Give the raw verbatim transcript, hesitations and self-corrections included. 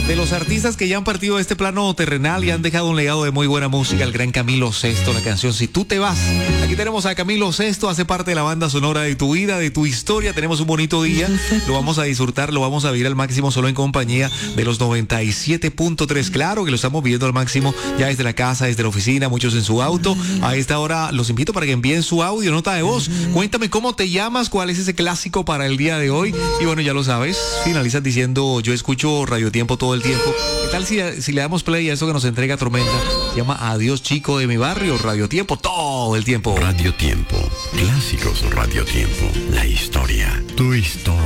de los artistas que ya han partido de este plano terrenal y han dejado un legado de muy buena música, el gran Camilo Sesto, la canción Si Tú Te Vas. Aquí tenemos a Camilo Sesto, hace parte de la banda sonora de tu vida, de tu historia. Tenemos un bonito día, lo vamos a disfrutar, lo vamos a vivir al máximo solo en compañía de los noventa y siete punto tres. Claro que lo estamos viviendo al máximo ya desde la casa, desde la oficina, muchos en su auto. A esta hora los invito para que envíen su audio, nota de voz. Cuéntame cómo te llamas, cuál es ese clásico para el día de hoy. Y bueno, ya lo sabes, finalizas diciendo: yo escucho Radio Tiempo todo el tiempo. ¿Qué tal si, si le damos play a eso que nos entrega Tormenta? Se llama Adiós Chico de mi barrio, Radio Tiempo todo el tiempo. Radio Tiempo, clásicos Radio Tiempo, la historia, tu historia.